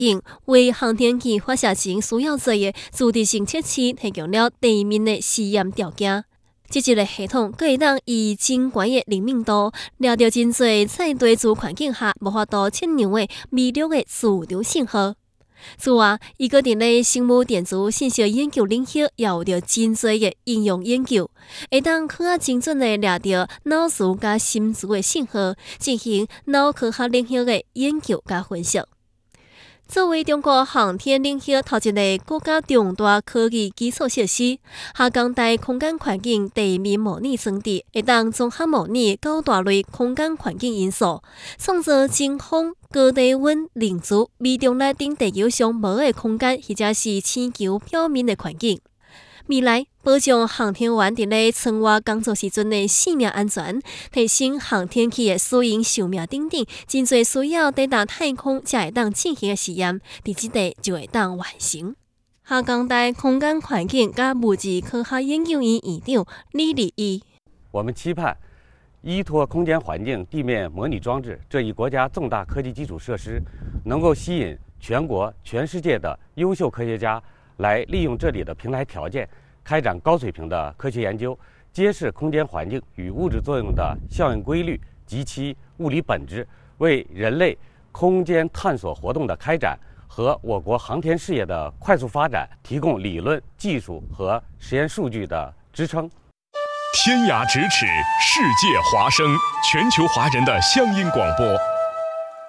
境，为航天器发射前需要做的主题性测试提供了地面的试验条件。这一个系统可以当以真悬的灵敏度，抓到真侪在地质环境下无法度测量的微弱的自流信号。此外，伊个伫咧生物电子信息研究领域也有着真侪的应用研究，会当更加精准的抓到脑磁甲心磁的信号，进行脑科学领域的研究甲分析。作为中国航天领域头一个国家重大科技基础设施，下江台空间环境地面模拟装置会当综合模拟9大类空间环境因素，创造真空、高低温、零磁、微重力等地球上无的空间或者是星球表面的环境。未来保障航天员伫咧舱外工作时阵的性命安全，提升航天器的使用寿命等等，真侪需要抵达太空才会当进行的实验，伫即地就会当完成。下江台空间环境甲物质科学研究院院长李立义， 我们期盼依托空间环境地面模拟装置这一国家重大科技基础设施，能够吸引全国、全世界的优秀科学家来利用这里的平台条件，开展高水平的科学研究，揭示空间环境与物质作用的效应规律及其物理本质，为人类空间探索活动的开展和我国航天事业的快速发展提供理论、技术和实验数据的支撑。 天涯咫尺，世界华声，全球华人的乡音广播。